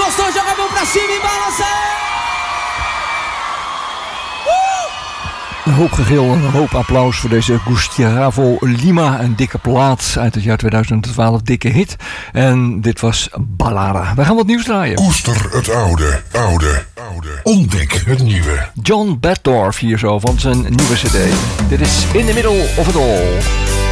gostou, joga a mão pra cima e balança! Een hoop gegil, een hoop applaus voor deze Gustavo Lima. Een dikke plaat uit het jaar 2012, dikke hit. En dit was Ballada. We gaan wat nieuws draaien. Koester het oude. Ontdek het nieuwe. John Batdorf hier zo van zijn nieuwe cd. Dit is In the Middle of It All.